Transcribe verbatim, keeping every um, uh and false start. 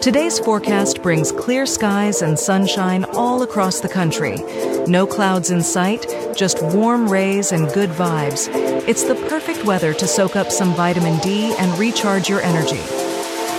Today's forecast brings clear skies and sunshine all across the country. No clouds in sight, just warm rays and good vibes. It's the perfect weather to soak up some vitamin D and recharge your energy.